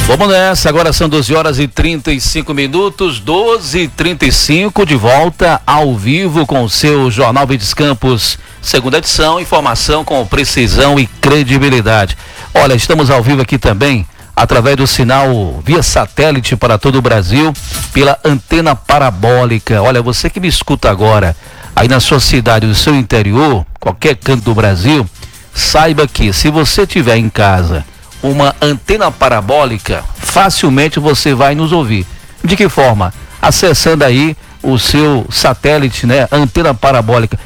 Vamos nessa, agora são 12h35, 12h35, de volta ao vivo com o seu Jornal Verdes Campos, segunda edição, informação com precisão e credibilidade. Olha, estamos ao vivo aqui também, através do sinal via satélite para todo o Brasil, pela antena parabólica. Olha, você que me escuta agora, aí na sua cidade, no seu interior, qualquer canto do Brasil, saiba que se você tiver em casa uma antena parabólica, facilmente você vai nos ouvir. De que forma? Acessando aí o seu satélite, né? Antena parabólica.